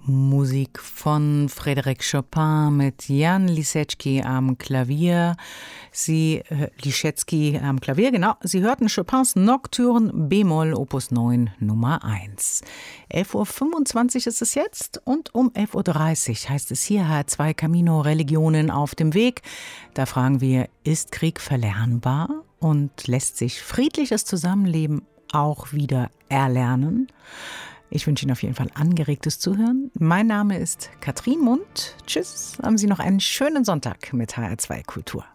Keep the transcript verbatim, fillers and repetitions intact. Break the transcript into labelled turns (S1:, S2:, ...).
S1: Musik von Frédéric Chopin mit Jan Liszewski am Klavier. Sie, äh, Liszewski am Klavier, genau. Sie hörten Chopins Nocturne B-Moll Opus neun Nummer eins. elf Uhr fünfundzwanzig ist es jetzt und um elf Uhr dreißig heißt es hier H R zwei Camino Religionen auf dem Weg. Da fragen wir, ist Krieg verlernbar und lässt sich friedliches Zusammenleben auch wieder erlernen? Ich wünsche Ihnen auf jeden Fall angeregtes Zuhören. Mein Name ist Katrin Mund. Tschüss, haben Sie noch einen schönen Sonntag mit H R zwei Kultur.